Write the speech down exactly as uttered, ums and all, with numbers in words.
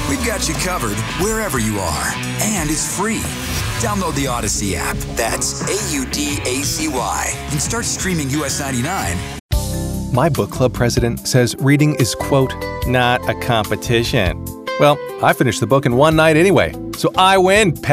We've got you covered wherever you are, and it's free. Download the Odyssey app, that's A U D A C Y, and start streaming U S ninety-nine. My book club president says reading is, quote, not a competition. Well, I finished the book in one night anyway, so I win,